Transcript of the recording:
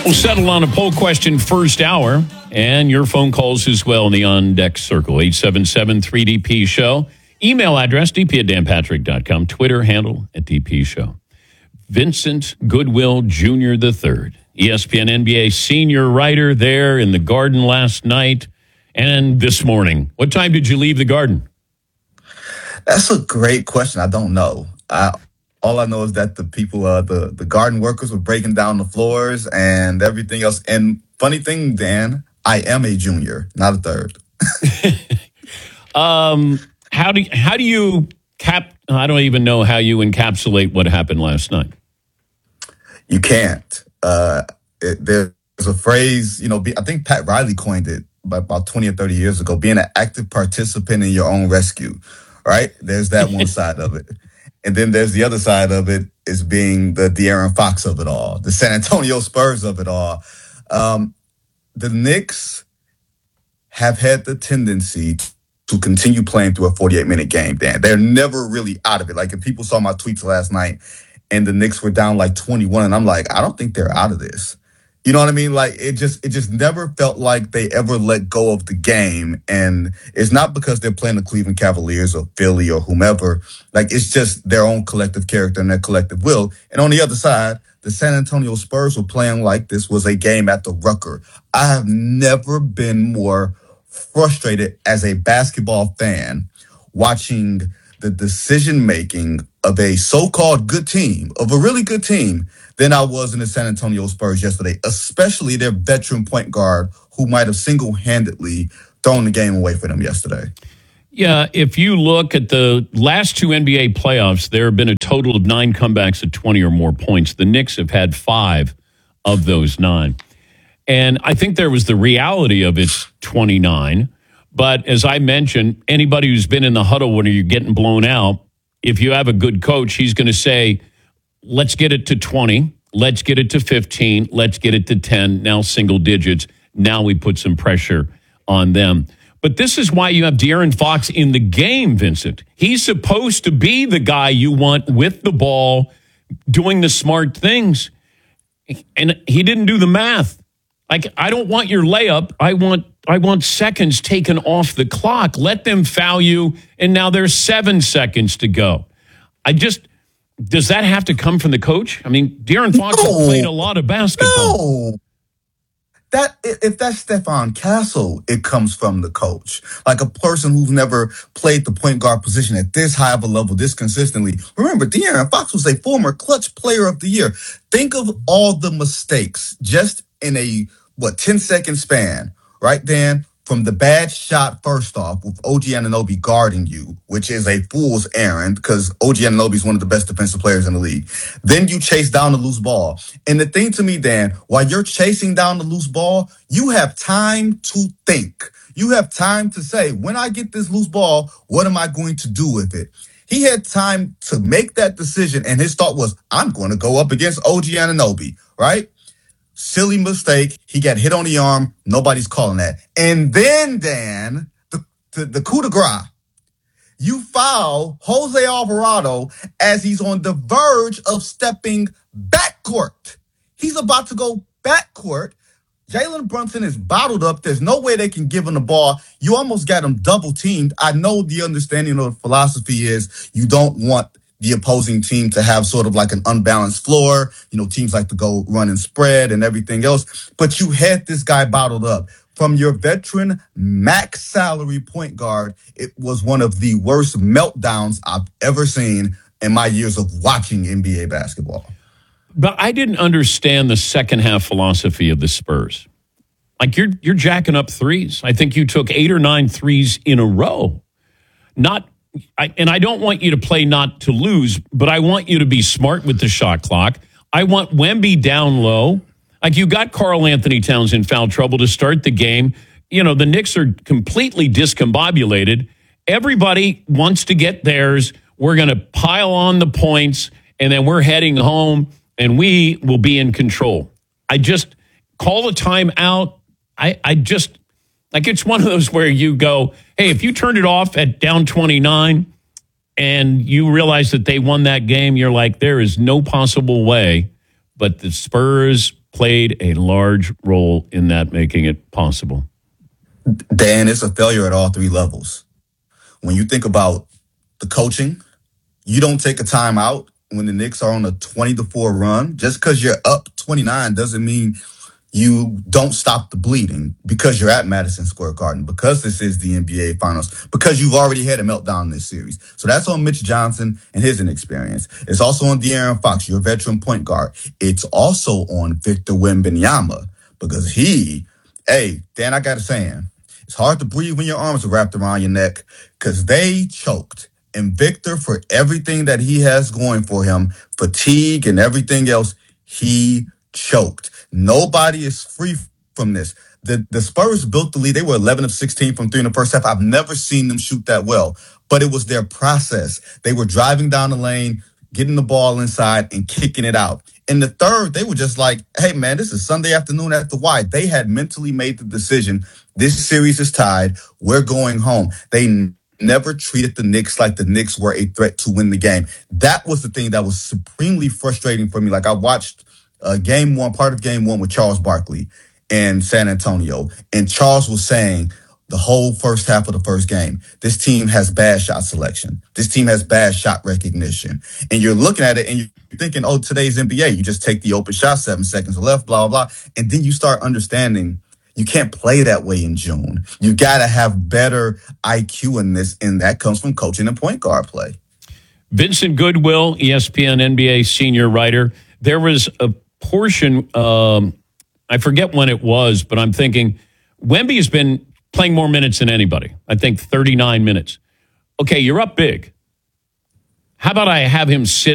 We'll settle on a poll question first hour, and your phone calls as well in the on-deck circle, 877-3DP-SHOW. Email address, dp@danpatrick.com. Twitter handle @DP-SHOW. Vincent Goodwill Jr. III, ESPN NBA senior writer there in the Garden last night and this morning. What time did you leave the Garden? That's a great question. I don't know. All I know is that the people, the garden workers were breaking down the floors and everything else. And funny thing, Dan, I am a junior, not a third. How do you I don't even know how you encapsulate what happened last night. You can't. There's a phrase, I think Pat Riley coined it about 20 or 30 years ago, being an active participant in your own rescue, right? There's that one side of it. And then there's the other side of it is being the De'Aaron Fox of it all, the San Antonio Spurs of it all. The Knicks have had the tendency to continue playing through a 48-minute game, Dan. They're never really out of it. Like, if people saw my tweets last night and the Knicks were down like 21, and I'm like, I don't think they're out of this. You know what I mean? Like, it just never felt like they ever let go of the game. And it's not because they're playing the Cleveland Cavaliers or Philly or whomever. Like, it's just their own collective character and their collective will. And on the other side, the San Antonio Spurs were playing like this was a game at the Rucker. I have never been more frustrated as a basketball fan watching the decision-making of a so-called good team, of a really good team, than I was in the San Antonio Spurs yesterday, especially their veteran point guard who might have single-handedly thrown the game away for them yesterday. Yeah, if you look at the last two NBA playoffs, there have been a total of 9 comebacks at 20 or more points. The Knicks have had 5 of those 9. And I think there was the reality of it's 29. But as I mentioned, anybody who's been in the huddle when you're getting blown out, if you have a good coach, he's going to say, let's get it to 20. Let's get it to 15. Let's get it to 10. Now single digits. Now we put some pressure on them. But this is why you have De'Aaron Fox in the game, Vincent. He's supposed to be the guy you want with the ball, doing the smart things. And he didn't do the math. Like, I don't want your layup. I want seconds taken off the clock. Let them foul you, and now there's 7 seconds to go. Does that have to come from the coach? I mean, De'Aaron Fox has played a lot of basketball. No. If that's Stefan Castle, it comes from the coach. Like a person who's never played the point guard position at this high of a level, this consistently. Remember, De'Aaron Fox was a former clutch player of the year. Think of all the mistakes just in a, 10-second span, right, Dan? From the bad shot, first off, with OG Anunoby guarding you, which is a fool's errand because OG Anunoby is one of the best defensive players in the league. Then you chase down the loose ball. And the thing to me, Dan, while you're chasing down the loose ball, you have time to think. You have time to say, when I get this loose ball, what am I going to do with it? He had time to make that decision, and his thought was, I'm going to go up against OG Anunoby, right? Silly mistake. He got hit on the arm. Nobody's calling that. And then, Dan, the coup de grace. You foul Jose Alvarado as he's on the verge of stepping backcourt. He's about to go backcourt. Jalen Brunson is bottled up. There's no way they can give him the ball. You almost got him double teamed. I know the understanding of the philosophy is you don't want the opposing team to have sort of like an unbalanced floor. Teams like to go run and spread and everything else. But you had this guy bottled up. From your veteran max salary point guard, it was one of the worst meltdowns I've ever seen in my years of watching NBA basketball. But I didn't understand the second half philosophy of the Spurs. Like, you're jacking up threes. I think you took 8 or 9 threes in a row. I don't want you to play not to lose, but I want you to be smart with the shot clock. I want Wemby down low. Like, you got Karl Anthony Towns in foul trouble to start the game. The Knicks are completely discombobulated. Everybody wants to get theirs. We're going to pile on the points, and then we're heading home, and we will be in control. I just call a timeout. Like, it's one of those where you go, hey, if you turned it off at down 29 and you realize that they won that game, you're like, there is no possible way but the Spurs played a large role in that, making it possible. Dan, it's a failure at all three levels. When you think about the coaching, you don't take a timeout when the Knicks are on a 20-4 run. Just because you're up 29 doesn't mean you don't stop the bleeding because you're at Madison Square Garden, because this is the NBA Finals, because you've already had a meltdown in this series. So that's on Mitch Johnson and his inexperience. It's also on De'Aaron Fox, your veteran point guard. It's also on Victor Wembanyama because Dan, I got a saying. It's hard to breathe when your arms are wrapped around your neck because they choked. And Victor, for everything that he has going for him, fatigue and everything else, he choked. Nobody is free from this. The Spurs built the lead. They were 11 of 16 from three in the first half. I've never seen them shoot that well, but it was their process. They were driving down the lane, getting the ball inside and kicking it out. In the third, they were just like, hey, man, this is Sunday afternoon at the Y. They had mentally made the decision. This series is tied. We're going home. They never treated the Knicks like the Knicks were a threat to win the game. That was the thing that was supremely frustrating for me. Like I watched part of game one with Charles Barkley in San Antonio. And Charles was saying the whole first half of the first game, this team has bad shot selection. This team has bad shot recognition. And you're looking at it and you're thinking, oh, today's NBA, you just take the open shot, 7 seconds left, blah, blah, blah. And then you start understanding you can't play that way in June. You got to have better IQ in this, and that comes from coaching and point guard play. Vincent Goodwill, ESPN NBA senior writer. There was a portion, I forget when it was, but I'm thinking Wemby has been playing more minutes than anybody. I think 39 minutes. Okay, you're up big. How about I have him sit